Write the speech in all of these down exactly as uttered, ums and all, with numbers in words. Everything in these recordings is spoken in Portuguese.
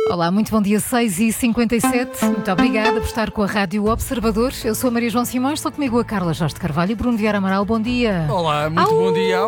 Olá, muito bom dia, seis e cinquenta e sete. Muito obrigada por estar com a Rádio Observador. Eu sou a Maria João Simões, estou comigo a Carla Jorge de Carvalho e Bruno Vieira Amaral. Bom dia. Olá, muito Au! bom dia.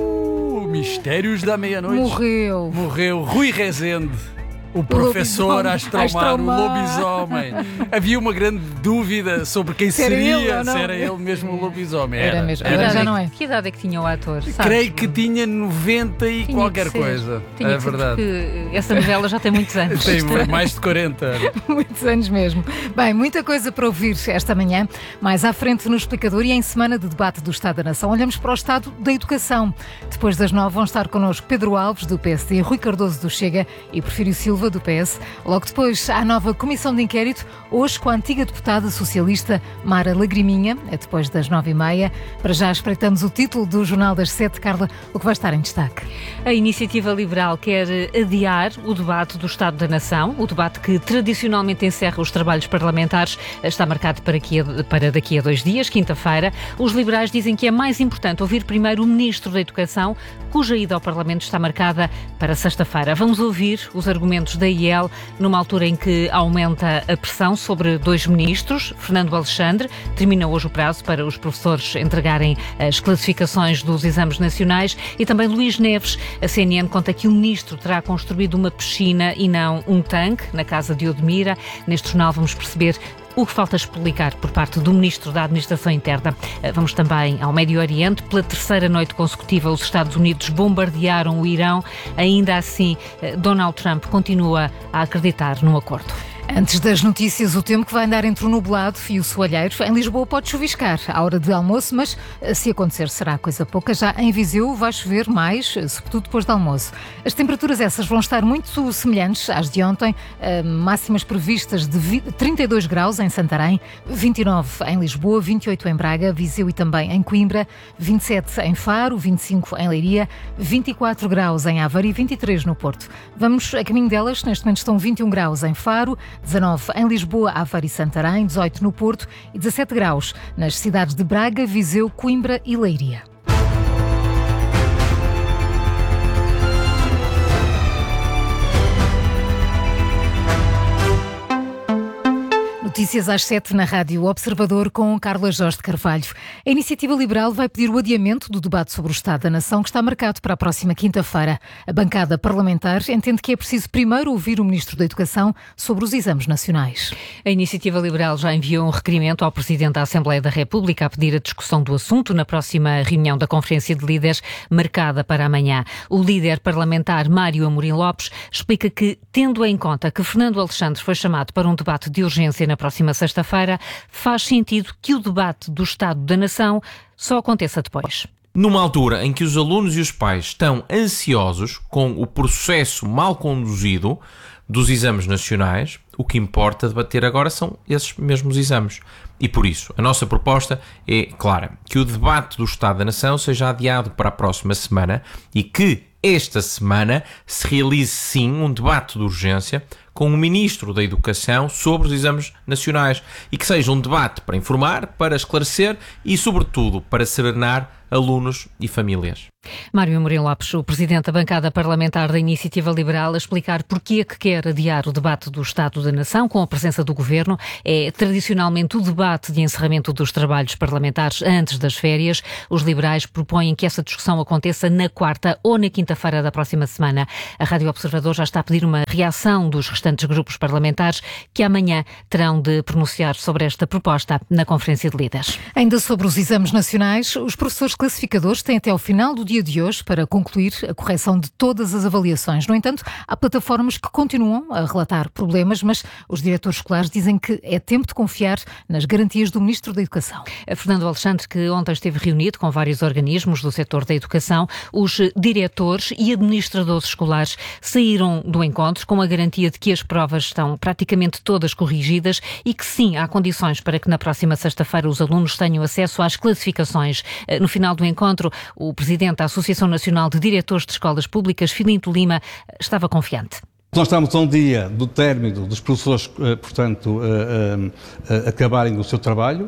Au! Mistérios da meia-noite. Morreu. Morreu Rui Rezende, o professor a estraumar o lobisomem. Havia uma grande dúvida sobre quem Se era seria, ele ou não. se era ele mesmo o lobisomem. Era mesmo. Agora já não é. Que idade é que tinha o ator? Sabes? Creio que tinha noventa e Tinha qualquer que ser. coisa. Tinha É que ser, verdade. porque essa novela já tem muitos anos. Tem mais de quarenta anos. Muitos anos mesmo. Bem, muita coisa para ouvir esta manhã. Mais à frente no Explicador e em semana de debate do Estado da Nação, olhamos para o Estado da Educação. Depois das nove vão estar connosco Pedro Alves, do P S D, Rui Cardoso, do Chega e Porfírio Silva, do P S. Logo depois, há nova comissão de inquérito, hoje com a antiga deputada socialista Mara Lagriminha, é depois das nove e meia. Para já espreitamos o título do Jornal das Sete. Carla, o que vai estar em destaque? A Iniciativa Liberal quer adiar o debate do Estado da Nação. O debate que tradicionalmente encerra os trabalhos parlamentares está marcado para daqui a, para daqui a dois dias, quinta-feira. Os liberais dizem que é mais importante ouvir primeiro o Ministro da Educação, cuja ida ao Parlamento está marcada para sexta-feira. Vamos ouvir os argumentos da I E L numa altura em que aumenta a pressão sobre dois ministros. Fernando Alexandre termina hoje o prazo para os professores entregarem as classificações dos exames nacionais e também Luís Neves. A C N N conta que o ministro terá construído uma piscina e não um tanque na casa de Odmira. Neste jornal vamos perceber o que falta explicar por parte do Ministro da Administração Interna. Vamos também ao Médio Oriente. Pela terceira noite consecutiva, os Estados Unidos bombardearam o Irão. Ainda assim, Donald Trump continua a acreditar no acordo. Antes das notícias, o tempo que vai andar entre o nublado e o soalheiro. Em Lisboa pode chuviscar à hora de almoço, mas se acontecer será coisa pouca. Já em Viseu vai chover mais, sobretudo depois do almoço. As temperaturas essas vão estar muito semelhantes às de ontem, máximas previstas de trinta e dois graus em Santarém, vinte e nove em Lisboa, vinte e oito em Braga, Viseu e também em Coimbra, vinte e sete em Faro, vinte e cinco em Leiria, vinte e quatro graus em Aveiro e vinte e três no Porto. Vamos a caminho delas, neste momento estão vinte e um graus em Faro, dezanove em Lisboa, Aveiro e Santarém, dezoito no Porto e dezassete graus nas cidades de Braga, Viseu, Coimbra e Leiria. Notícias às sete na Rádio Observador com Carla Jorge de Carvalho. A Iniciativa Liberal vai pedir o adiamento do debate sobre o Estado da Nação, que está marcado para a próxima quinta-feira. A bancada parlamentar entende que é preciso primeiro ouvir o Ministro da Educação sobre os exames nacionais. A Iniciativa Liberal já enviou um requerimento ao Presidente da Assembleia da República a pedir a discussão do assunto na próxima reunião da Conferência de Líderes, marcada para amanhã. O líder parlamentar Mário Amorim Lopes explica que, tendo em conta que Fernando Alexandre foi chamado para um debate de urgência na próxima sexta-feira, faz sentido que o debate do Estado da Nação só aconteça depois. Numa altura em que os alunos e os pais estão ansiosos com o processo mal conduzido dos exames nacionais, o que importa debater agora são esses mesmos exames. E por isso, a nossa proposta é clara, que o debate do Estado da Nação seja adiado para a próxima semana e que esta semana se realize sim um debate de urgência com o Ministro da Educação sobre os exames nacionais e que seja um debate para informar, para esclarecer e, sobretudo, para serenar alunos e famílias. Mário Amorim Lopes, o Presidente da bancada parlamentar da Iniciativa Liberal, a explicar porque é que quer adiar o debate do Estado da Nação com a presença do Governo. É tradicionalmente o debate de encerramento dos trabalhos parlamentares antes das férias. Os liberais propõem que essa discussão aconteça na quarta ou na quinta-feira da próxima semana. A Rádio Observador já está a pedir uma reação dos restantes grupos parlamentares que amanhã terão de pronunciar sobre esta proposta na Conferência de Líderes. Ainda sobre os exames nacionais, os professores classificadores têm até ao final do dia de hoje para concluir a correção de todas as avaliações. No entanto, há plataformas que continuam a relatar problemas, mas os diretores escolares dizem que é tempo de confiar nas garantias do Ministro da Educação. Fernando Alexandre, que ontem esteve reunido com vários organismos do setor da educação, os diretores e administradores escolares saíram do encontro com a garantia de que as provas estão praticamente todas corrigidas e que sim, há condições para que na próxima sexta-feira os alunos tenham acesso às classificações. No final do encontro, o Presidente da Associação Nacional de Diretores de Escolas Públicas, Filinto Lima, estava confiante. Nós estamos a um dia do término dos professores, portanto, acabarem o seu trabalho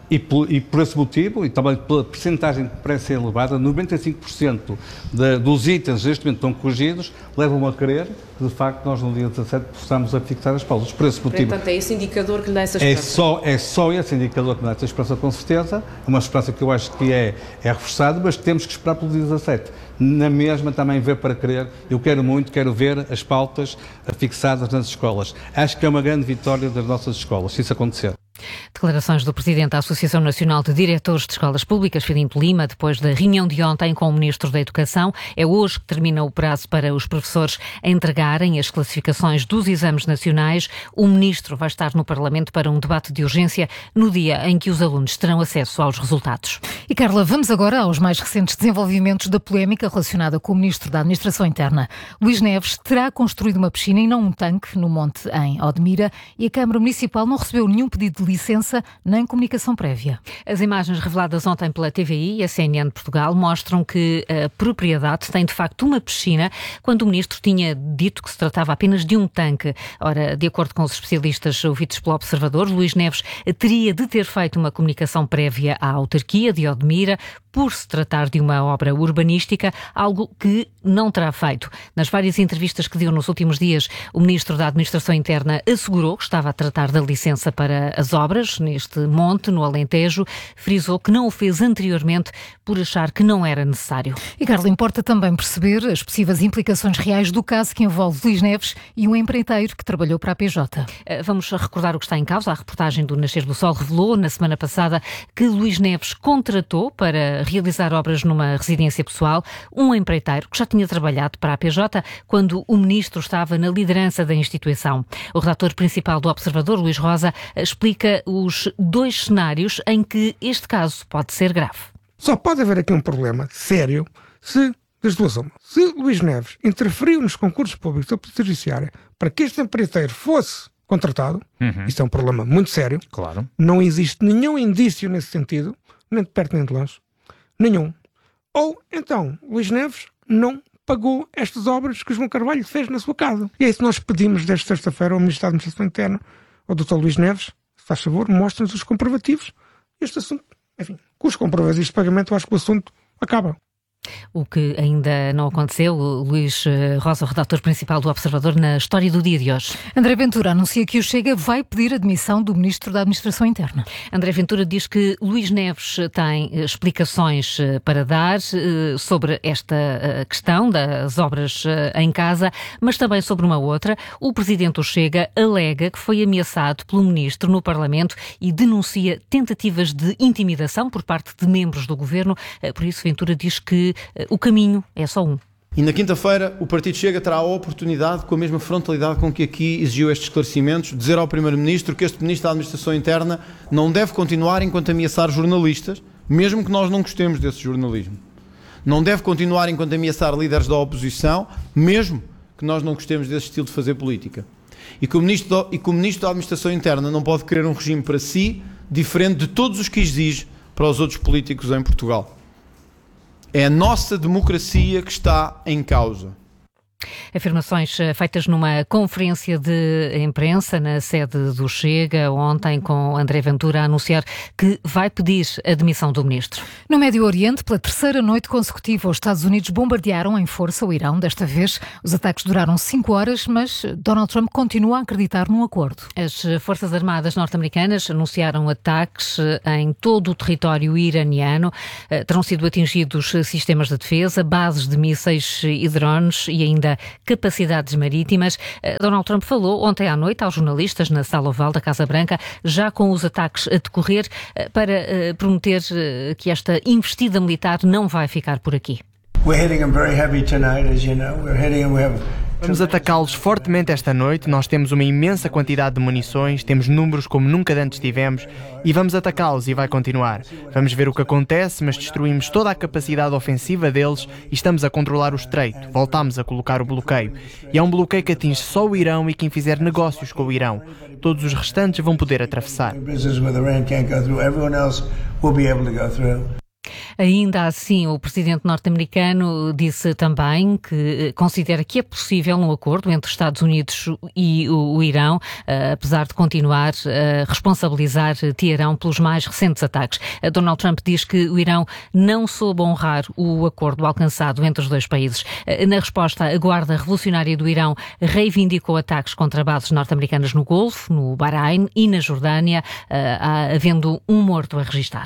E por, e por esse motivo, e também pela percentagem que parece ser elevada, noventa e cinco por cento de, dos itens neste momento estão corrigidos, levam a crer que, de facto, nós no dia dezassete possamos a fixar as pausas. Por esse motivo... Portanto, é esse indicador que lhe dá essa é esperança? só, é só esse indicador que lhe dá essa esperança, com certeza. Uma esperança que eu acho que é, é reforçada, mas temos que esperar pelo dia dezassete. Na mesma, também ver para crer. Eu quero muito, quero ver as pautas fixadas nas escolas. Acho que é uma grande vitória das nossas escolas, se isso acontecer. Declarações do Presidente da Associação Nacional de Diretores de Escolas Públicas, Filipe Lima, depois da reunião de ontem com o Ministro da Educação. É hoje que termina o prazo para os professores entregarem as classificações dos exames nacionais. O Ministro vai estar no Parlamento para um debate de urgência no dia em que os alunos terão acesso aos resultados. E Carla, vamos agora aos mais recentes desenvolvimentos da polémica relacionada com o Ministro da Administração Interna. Luís Neves terá construído uma piscina e não um tanque no Monte em Odmira, e a Câmara Municipal não recebeu nenhum pedido de licença nem comunicação prévia. As imagens reveladas ontem pela T V I e a C N N de Portugal mostram que a propriedade tem de facto uma piscina, quando o Ministro tinha dito que se tratava apenas de um tanque. Ora, de acordo com os especialistas ouvidos pelo Observador, Luís Neves teria de ter feito uma comunicação prévia à autarquia de Odmira, por se tratar de uma obra urbanística, algo que não terá feito. Nas várias entrevistas que deu nos últimos dias, o Ministro da Administração Interna assegurou que estava a tratar da licença para as obras neste monte, no Alentejo. Frisou que não o fez anteriormente por achar que não era necessário. E, Carla, importa também perceber as possíveis implicações reais do caso que envolve Luís Neves e um empreiteiro que trabalhou para a P J. Vamos recordar o que está em causa. A reportagem do Nascer do Sol revelou na semana passada que Luís Neves contratou para realizar obras numa residência pessoal um empreiteiro que já tinha trabalhado para a P J quando o Ministro estava na liderança da instituição. O redator principal do Observador, Luís Rosa, explica os dois cenários em que este caso pode ser grave. Só pode haver aqui um problema sério se, das duas uma, se Luís Neves interferiu nos concursos públicos da Polícia Judiciária para que este empreiteiro fosse contratado, uhum. Isso é um problema muito sério. Claro. Não existe nenhum indício nesse sentido, nem de perto nem de longe. Nenhum. Ou, então, Luís Neves não pagou estas obras que o João Carvalho fez na sua casa. E é isso que nós pedimos desta sexta-feira ao Ministro da Administração Interna, ao doutor Luís Neves, se faz favor, mostre-nos os comprovativos. Este assunto, enfim, com os comprovativos de pagamento, eu acho que o assunto acaba. O que ainda não aconteceu, o Luís Rosa, o redator principal do Observador, na história do dia de hoje. André Ventura anuncia que o Chega vai pedir a demissão do Ministro da Administração Interna. André Ventura diz que Luís Neves tem explicações para dar sobre esta questão das obras em casa, mas também sobre uma outra. O presidente do Chega alega que foi ameaçado pelo Ministro no Parlamento e denuncia tentativas de intimidação por parte de membros do Governo. Por isso, Ventura diz que o caminho é só um. E na quinta-feira o Partido Chega terá a oportunidade, com a mesma frontalidade com que aqui exigiu estes esclarecimentos, dizer ao Primeiro-Ministro que este Ministro da Administração Interna não deve continuar enquanto ameaçar jornalistas, mesmo que nós não gostemos desse jornalismo. Não deve continuar enquanto ameaçar líderes da oposição, mesmo que nós não gostemos desse estilo de fazer política. E que o Ministro da, e que o Ministro da Administração Interna não pode querer um regime para si, diferente de todos os que exige para os outros políticos em Portugal. É a nossa democracia que está em causa. Afirmações feitas numa conferência de imprensa na sede do Chega ontem, com André Ventura a anunciar que vai pedir a demissão do Ministro. No Médio Oriente, pela terceira noite consecutiva, os Estados Unidos bombardearam em força o Irão. Desta vez, os ataques duraram cinco horas, mas Donald Trump continua a acreditar num acordo. As Forças Armadas norte-americanas anunciaram ataques em todo o território iraniano. Terão sido atingidos sistemas de defesa, bases de mísseis e drones e ainda capacidades marítimas. Donald Trump falou ontem à noite aos jornalistas na Sala Oval da Casa Branca, já com os ataques a decorrer, para prometer que esta investida militar não vai ficar por aqui. Vamos atacá-los fortemente esta noite. Nós temos uma imensa quantidade de munições, temos números como nunca antes tivemos e vamos atacá-los e vai continuar. Vamos ver o que acontece, mas destruímos toda a capacidade ofensiva deles e estamos a controlar o estreito. Voltamos a colocar o bloqueio. E é um bloqueio que atinge só o Irão e quem fizer negócios com o Irão. Todos os restantes vão poder atravessar. Ainda assim, o presidente norte-americano disse também que considera que é possível um acordo entre Estados Unidos e o Irão, apesar de continuar a responsabilizar Teherão pelos mais recentes ataques. Donald Trump diz que o Irão não soube honrar o acordo alcançado entre os dois países. Na resposta, a Guarda Revolucionária do Irão reivindicou ataques contra bases norte-americanas no Golfo, no Bahrein e na Jordânia, havendo um morto a registrar.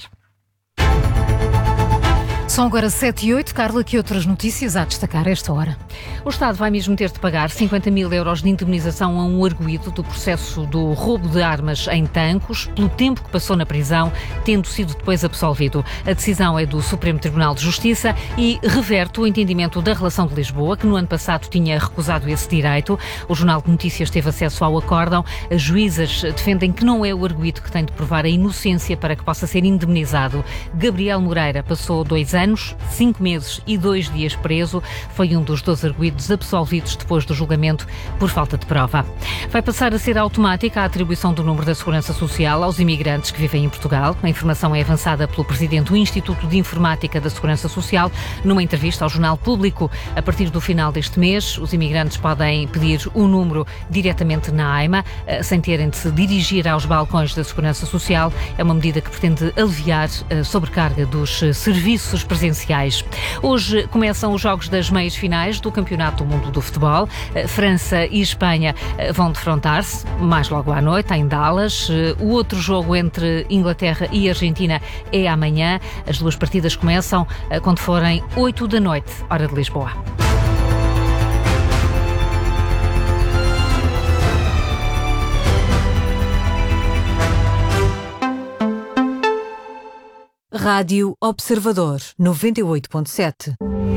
São agora sete e oito. Carla, que outras notícias há a destacar a esta hora? O Estado vai mesmo ter de pagar cinquenta mil euros de indemnização a um arguido do processo do roubo de armas em Tancos, pelo tempo que passou na prisão, tendo sido depois absolvido. A decisão é do Supremo Tribunal de Justiça e reverte o entendimento da Relação de Lisboa, que no ano passado tinha recusado esse direito. O Jornal de Notícias teve acesso ao acórdão. As juízas defendem que não é o arguido que tem de provar a inocência para que possa ser indemnizado. Gabriel Moreira passou dois anos anos, cinco meses e dois dias preso. Foi um dos doze arguidos absolvidos depois do julgamento por falta de prova. Vai passar a ser automática a atribuição do número da Segurança Social aos imigrantes que vivem em Portugal. A informação é avançada pelo presidente do Instituto de Informática da Segurança Social numa entrevista ao Jornal Público. A partir do final deste mês, os imigrantes podem pedir o número diretamente na AIMA, sem terem de se dirigir aos balcões da Segurança Social. É uma medida que pretende aliviar a sobrecarga dos serviços presenciais. Hoje começam os jogos das meias finais do Campeonato do Mundo do Futebol. França e Espanha vão defrontar-se mais logo à noite, em Dallas. O outro jogo entre Inglaterra e Argentina é amanhã. As duas partidas começam quando forem oito da noite, hora de Lisboa. Rádio Observador, noventa e oito ponto sete.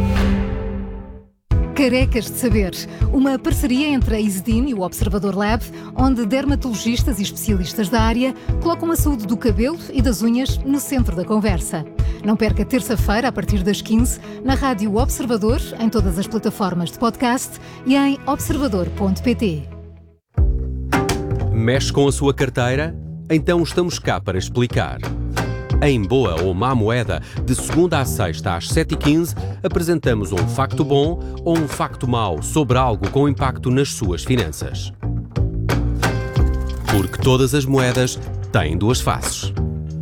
Carecas de Saber, uma parceria entre a Isedin e o Observador Lab, onde dermatologistas e especialistas da área colocam a saúde do cabelo e das unhas no centro da conversa. Não perca terça-feira, a partir das quinze, na Rádio Observador, em todas as plataformas de podcast e em observador ponto pt. Mexe com a sua carteira? Então estamos cá para explicar. Em Boa ou Má Moeda, de segunda à sexta às sete e quinze, apresentamos um facto bom ou um facto mau sobre algo com impacto nas suas finanças. Porque todas as moedas têm duas faces.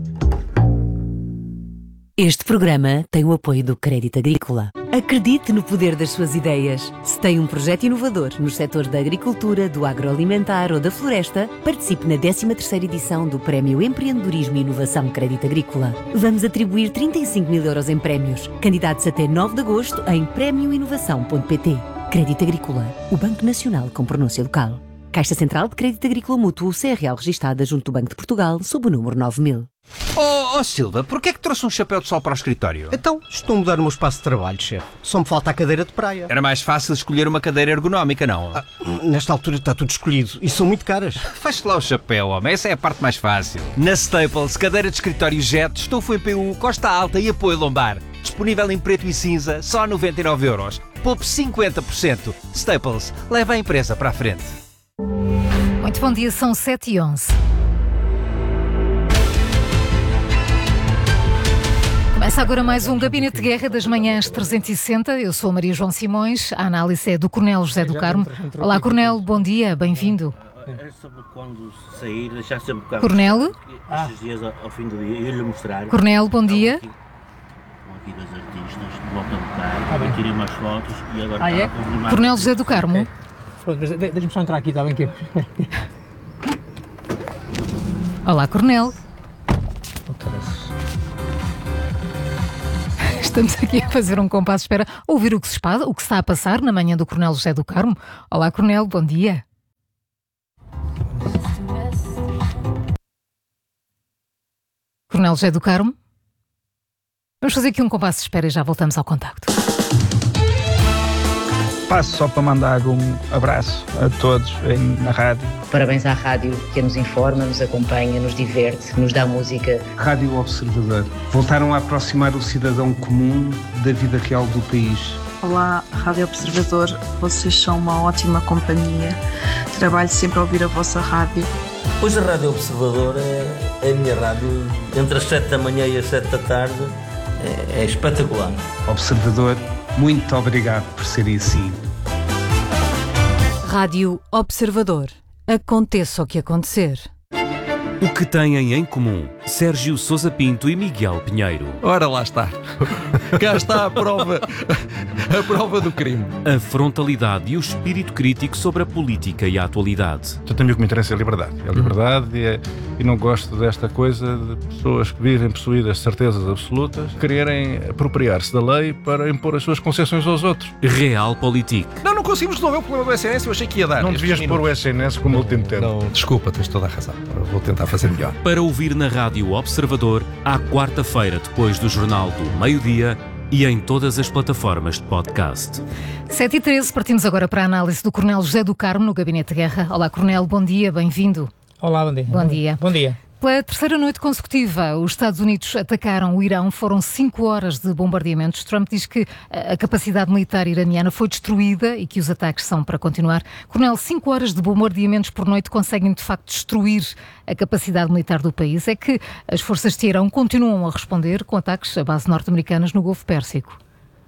Este programa tem o apoio do Crédito Agrícola. Acredite no poder das suas ideias. Se tem um projeto inovador nos setores da agricultura, do agroalimentar ou da floresta, participe na décima terceira edição do Prémio Empreendedorismo e Inovação Crédito Agrícola. Vamos atribuir trinta e cinco mil euros em prémios. Candidatos até nove de agosto em prémio inovação ponto pt. Crédito Agrícola, o Banco Nacional com pronúncia local. Caixa Central de Crédito Agrícola Mútuo, C R L registada junto do Banco de Portugal, sob o número nove mil. Oh, oh Silva, porquê é que trouxe um chapéu de sol para o escritório? Então, estou a mudar o meu espaço de trabalho, chefe. Só me falta a cadeira de praia. Era mais fácil escolher uma cadeira ergonómica, não? Ah, nesta altura está tudo escolhido e são muito caras. Faz-te lá o chapéu, homem. Essa é a parte mais fácil. Na Staples, cadeira de escritório Jet, estofo em P U, costa alta e apoio lombar. Disponível em preto e cinza, só noventa e nove euros. Poupe cinquenta por cento. Staples, leva a empresa para a frente. Muito bom dia, são sete e onze. Começa agora mais um Gabinete de Guerra das Manhãs trezentos e sessenta. Eu sou Maria João Simões, a análise é do Coronel José do Carmo. Olá, Coronel, bom dia, bem-vindo. É sobre quando sair, deixar sempre o carro. Coronel? Estes dias ao fim do dia, eu lhe mostrar. Coronel, bom dia. Estão aqui dois artistas de volta a tocar, eu tirei umas fotos e agora ah, está é? a confirmar. Coronel José do Carmo. Pronto, mas deixa-me só entrar aqui, está bem que Olá, Coronel. Estamos aqui a fazer um compasso de espera, a ouvir o que, se está, o que está a passar na manhã do Coronel José do Carmo. Olá, Coronel, bom dia. Coronel José do Carmo. Vamos fazer aqui um compasso de espera e já voltamos ao contacto. Passo só para mandar um abraço a todos na rádio. Parabéns à rádio que nos informa, nos acompanha, nos diverte, nos dá música. Rádio Observador. Voltaram a aproximar o cidadão comum da vida real do país. Olá, Rádio Observador. Vocês são uma ótima companhia. Trabalho sempre a ouvir a vossa rádio. Hoje a Rádio Observador é, é a minha rádio. Entre as sete da manhã e as sete da tarde é, é espetacular. Observador, muito obrigado por ser assim. Rádio Observador. Aconteça o que acontecer. O que têm em comum Sérgio Sousa Pinto e Miguel Pinheiro? Ora, lá está. Cá está a prova, a prova do crime. A frontalidade e o espírito crítico sobre a política e a atualidade. Eu tenho o que me interessa é a liberdade. É a liberdade e, é, e não gosto desta coisa de pessoas que vivem possuídas de certezas absolutas, quererem apropriar-se da lei para impor as suas concessões aos outros. Realpolitik. Não, não conseguimos resolver o problema do S N S, eu achei que ia dar. Não devias pôr o S N S como último tempo. Não, desculpa, tens toda a razão. Vou tentar fazer melhor. Para ouvir na Rádio Observador, à quarta-feira, depois do Jornal do Meio-Dia e em todas as plataformas de podcast. sete e treze, partimos agora para a análise do Coronel José do Carmo no Gabinete de Guerra. Olá, Coronel, bom dia, bem-vindo. Olá, bom dia. Bom dia. Bom dia. Pela terceira noite consecutiva, os Estados Unidos atacaram o Irão. Foram cinco horas de bombardeamentos. Trump diz que a capacidade militar iraniana foi destruída e que os ataques são para continuar. Coronel, cinco horas de bombardeamentos por noite conseguem, de facto, destruir a capacidade militar do país? É que as forças de Teherão continuam a responder com ataques a bases norte-americanas no Golfo Pérsico.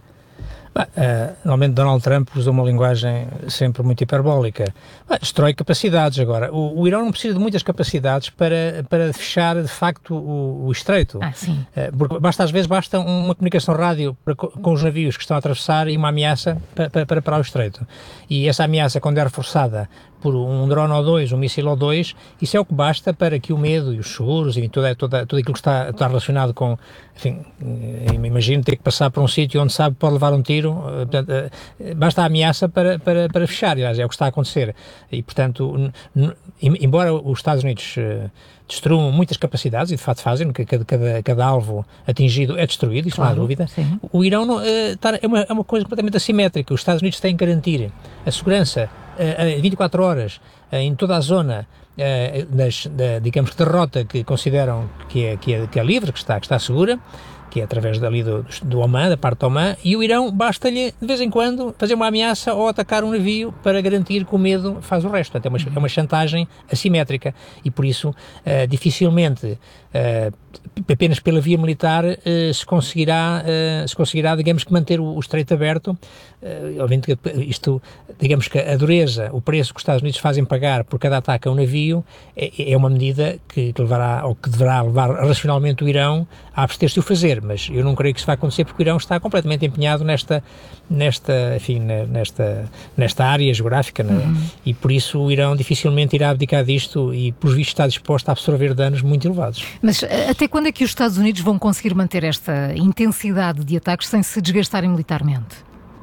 Bah, uh, normalmente Donald Trump usa uma linguagem sempre muito hiperbólica. Bah, destrói capacidades agora. O, o Irão não precisa de muitas capacidades para, para fechar de facto o, o estreito. Ah, sim. Uh, porque basta, às vezes basta uma comunicação rádio para, com os navios que estão a atravessar e uma ameaça para, para, para parar o estreito. E essa ameaça, quando é reforçada por um drone ou dois, um míssil ou dois, isso é o que basta para que o medo e os seguros e toda, toda, tudo aquilo que está, está relacionado com, enfim, imagino ter que passar por um sítio onde sabe que pode levar um tiro, portanto, basta a ameaça para, para, para fechar, aliás, é o que está a acontecer. E, portanto, embora os Estados Unidos destruam muitas capacidades, e de facto fazem, cada, cada, cada alvo atingido é destruído, isso claro, não há dúvida, sim. O Irão não, tá, é, uma, é uma coisa completamente assimétrica. Os Estados Unidos têm que garantir a segurança a vinte e quatro horas em toda a zona, das, da, digamos, de rota que consideram que é, que é, que é livre, que está, que está segura, que é através dali do, do Oman, da parte do Oman, e o Irão basta-lhe, de vez em quando, fazer uma ameaça ou atacar um navio para garantir que o medo faz o resto. Portanto, é uma, é uma chantagem assimétrica e, por isso, uh, dificilmente, uh, apenas pela via militar, uh, se conseguirá, uh, se conseguirá, digamos, que manter o, o estreito aberto. Uh, obviamente, isto, digamos que a dureza, o preço que os Estados Unidos fazem pagar por cada ataque a um navio é, é uma medida que, que levará, ou que deverá levar racionalmente o Irão a abster-se de o fazer. Mas eu não creio que isso vai acontecer porque o Irão está completamente empenhado nesta, nesta, enfim, nesta, nesta área geográfica, né? Uhum. E por isso o Irão dificilmente irá abdicar disto e, por visto, está disposto a absorver danos muito elevados. Mas até quando é que os Estados Unidos vão conseguir manter esta intensidade de ataques sem se desgastarem militarmente?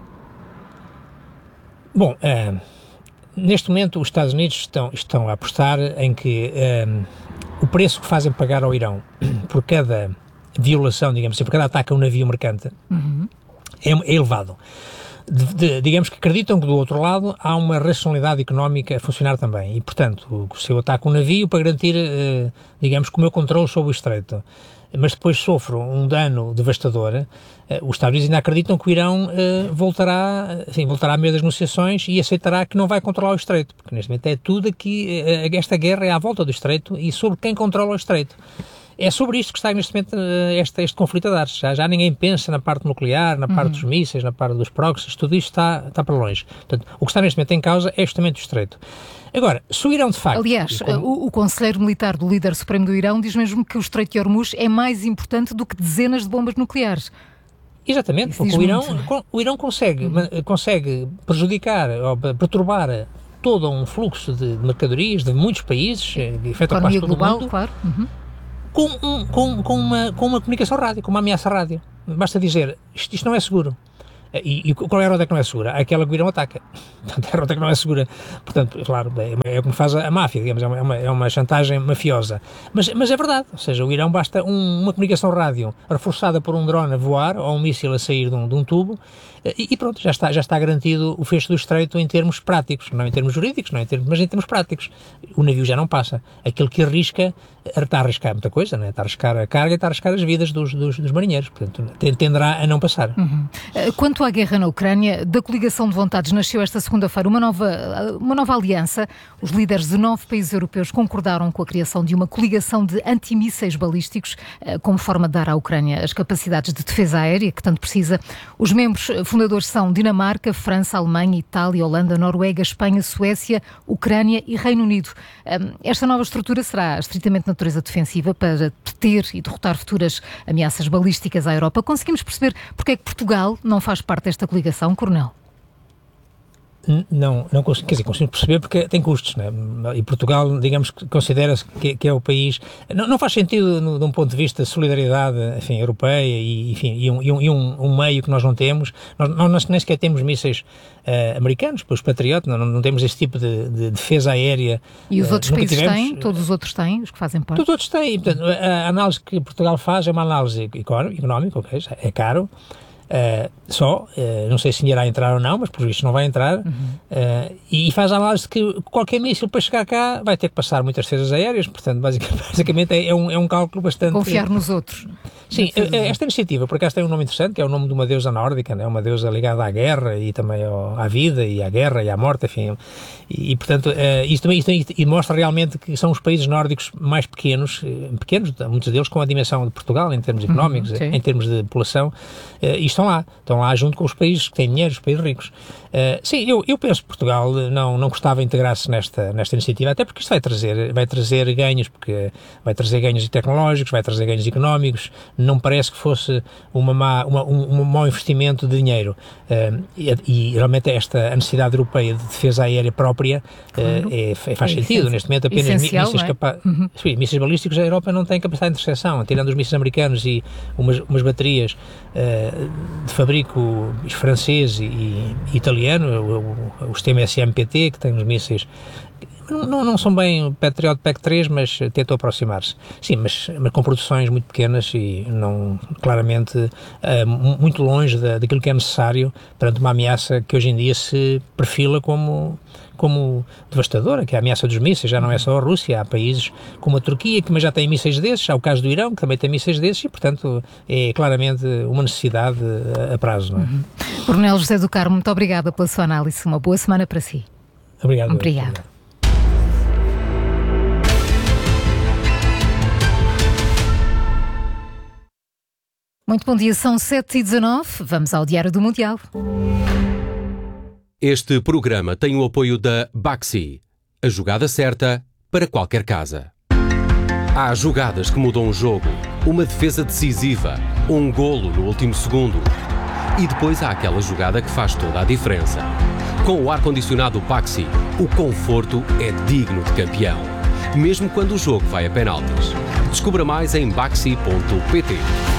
Bom, uh, neste momento os Estados Unidos estão, estão a apostar em que uh, o preço que fazem pagar ao Irão por cada violação, digamos assim, por cada ataque a um navio mercante, uhum. é, é elevado. De, de, digamos que acreditam que do outro lado há uma racionalidade económica a funcionar também e, portanto, se eu ataco um navio para garantir, eh, digamos, que o meu controle sobre o estreito, mas depois sofro um dano devastador, eh, os Estados Unidos ainda acreditam que o Irão eh, voltará, enfim, voltará à mesa das negociações e aceitará que não vai controlar o estreito, porque neste momento é tudo aqui, eh, esta guerra é à volta do estreito e sobre quem controla o estreito. É sobre isto que está neste momento este, este conflito a dar-se. Já, já ninguém pensa na parte nuclear, na uhum. parte dos mísseis, na parte dos proxies, tudo isto está, está para longe. Portanto, o que está neste momento em causa é justamente o estreito. Agora, se o Irão de facto... Aliás, como... o, o conselheiro militar do líder supremo do Irão diz mesmo que o estreito de Hormuz é mais importante do que dezenas de bombas nucleares. Exatamente, isso porque o Irão, o Irão consegue, uhum. consegue prejudicar ou perturbar todo um fluxo de mercadorias de muitos países, de efeito quase todo global, o mundo, claro. Uhum. Com, um, com, com, uma, com uma comunicação rádio, com uma ameaça rádio. Basta dizer, isto, isto não é seguro. E, e qual é a rota que não é segura? Aquela que o Irão ataca. Portanto, é a rota que não é segura. Portanto, claro, é, é como faz a, a máfia, digamos, é uma, é uma chantagem mafiosa. Mas, mas é verdade, ou seja, o Irão basta um, uma comunicação rádio reforçada por um drone a voar ou um míssil a sair de um, de um tubo e, e pronto, já está, já está garantido o fecho do estreito em termos práticos, não em termos jurídicos, não em termos, mas em termos práticos. O navio já não passa. Aquele que arrisca, está a arriscar muita coisa, né? Está a arriscar a carga e está a arriscar as vidas dos, dos, dos marinheiros. Portanto, tenderá a não passar. Uhum. Quanto à guerra na Ucrânia, da coligação de vontades nasceu esta segunda-feira uma nova, uma nova aliança. Os líderes de nove países europeus concordaram com a criação de uma coligação de antimísseis balísticos como forma de dar à Ucrânia as capacidades de defesa aérea que tanto precisa. Os membros fundadores são Dinamarca, França, Alemanha, Itália, Holanda, Noruega, Espanha, Suécia, Ucrânia e Reino Unido. Esta nova estrutura será estritamente de natureza defensiva para deter e derrotar futuras ameaças balísticas à Europa. Conseguimos perceber porque é que Portugal não faz parte desta coligação, Coronel? Não, não consigo, quer dizer, consigo perceber porque tem custos, né? E Portugal, digamos, considera-se que, que é o país... Não, não faz sentido, no, de um ponto de vista de solidariedade, enfim, europeia e, enfim, e, um, e, um, e um, um meio que nós não temos. Nós, nós nem sequer temos mísseis uh, americanos, para os Patriot, não, não temos esse tipo de, de defesa aérea. E os uh, outros países tivemos. têm? Todos os outros têm? Os que fazem parte? Todos os outros têm. Portanto, a, a análise que Portugal faz é uma análise económica, ok, é caro. Uh, só, uh, não sei se irá entrar ou não, mas por isso não vai entrar, uhum. uh, e faz a análise de que qualquer míssil para chegar cá vai ter que passar muitas defesas aéreas, portanto basicamente, basicamente é, um, é um cálculo bastante... Confiar nos outros. Sim, esta iniciativa, por acaso tem um nome interessante, que é o nome de uma deusa nórdica, né? Uma deusa ligada à guerra e também ao, à vida e à guerra e à morte, enfim, e, e portanto uh, isto também isto, isto, e mostra realmente que são os países nórdicos mais pequenos, pequenos, muitos deles com a dimensão de Portugal em termos económicos, uhum, em termos de população, uh, e estão lá, estão lá junto com os países que têm dinheiro, os países ricos. Uh, sim, eu, eu penso que Portugal não, não gostava de integrar-se nesta, nesta iniciativa, até porque isto vai trazer, vai trazer ganhos, porque vai trazer ganhos tecnológicos, vai trazer ganhos económicos, não parece que fosse uma má, uma, um, um mau investimento de dinheiro. Uh, e, e realmente esta a necessidade europeia de defesa aérea própria uh, é, é, faz é sentido. Neste momento apenas mísseis, é? capa- uhum. sim, mísseis balísticos, a Europa não tem capacidade de intercepção, tirando os mísseis americanos e umas, umas baterias uh, de fabrico francês e, e italiano, o, o, o sistema S M P T, que tem os mísseis. Não, não são bem Patriot P A C três, mas tentou aproximar-se. Sim, mas, mas com produções muito pequenas e não, claramente uh, muito longe da, daquilo que é necessário perante uma ameaça que hoje em dia se perfila como, como devastadora, que é a ameaça dos mísseis. Já não é só a Rússia, há países como a Turquia que já têm mísseis desses, há o caso do Irão que também tem mísseis desses e, portanto, é claramente uma necessidade a prazo. Não é? Uhum. Coronel José do Carmo, muito obrigada pela sua análise. Uma boa semana para si. Obrigado. Obrigada. Obrigado. Muito bom dia, são sete e dezanove, vamos ao Diário do Mundial. Este programa tem o apoio da Baxi, a jogada certa para qualquer casa. Há jogadas que mudam o jogo, uma defesa decisiva, um golo no último segundo. E depois há aquela jogada que faz toda a diferença. Com o ar-condicionado Baxi, o conforto é digno de campeão, mesmo quando o jogo vai a penaltis. Descubra mais em baxi ponto pt.